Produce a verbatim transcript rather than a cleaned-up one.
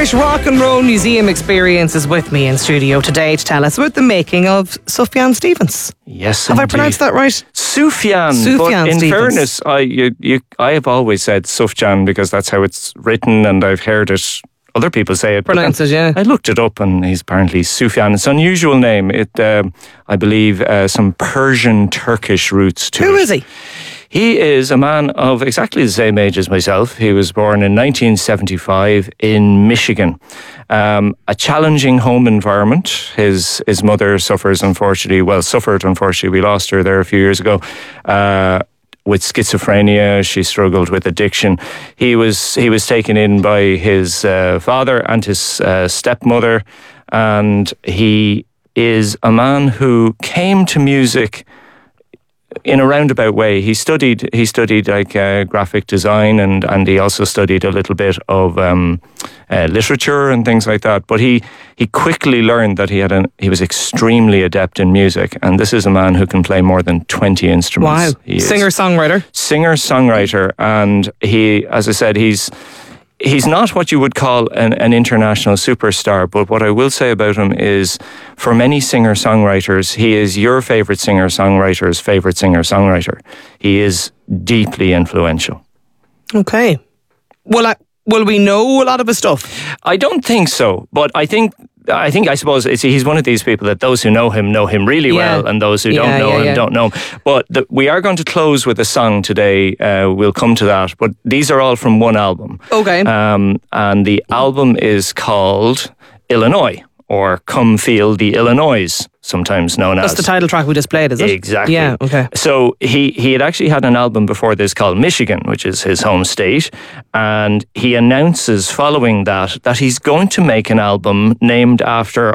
Irish Rock and Roll Museum Experience is with me in studio today to tell us about the making of Sufjan Stevens. Yes, Have indeed. I pronounced that right? Sufjan. Sufjan But in Stevens. fairness, I you, you I have always said Sufjan because that's how it's written, and I've heard it. Other people say it. but Pronounce then it, yeah. I looked it up, and he's apparently Sufjan. It's an unusual name. It, um, I believe, uh, some Persian Turkish roots to it. Who is he? He is a man of exactly the same age as myself. He was born in nineteen seventy-five in Michigan. Um, a challenging home environment. His his mother suffers, unfortunately, well, suffered, unfortunately. We lost her there a few years ago. Uh, with schizophrenia, she struggled with addiction. He was he was taken in by his uh, father and his uh, stepmother, and he is a man who came to music in a roundabout way. He studied he studied like uh, graphic design, and, and he also studied a little bit of um, uh, literature and things like that. But he he quickly learned that he had an he was extremely adept in music, and this is a man who can play more than twenty instruments. Wow, singer songwriter. Singer songwriter, and he, as I said, he's. He's not what you would call an, an international superstar, but what I will say about him is, for many singer-songwriters, he is your favourite singer-songwriter's favourite singer-songwriter. He is deeply influential. Okay. Well, I, will we know a lot of his stuff? I don't think so, but I think I think I suppose it's, he's one of these people that those who know him know him really Yeah. well, and those who Yeah, don't know yeah, him yeah. don't know him. But the, we are going to close with a song today. Uh, we'll come to that. But these are all from one album. Okay. Um, and the album is called Illinois, or Come Feel the Illinois, sometimes known That's as. the title track we just played, is it? Exactly. Yeah, okay. So he, he had actually had an album before this called Michigan, which is his home state. And he announces following that that he's going to make an album named after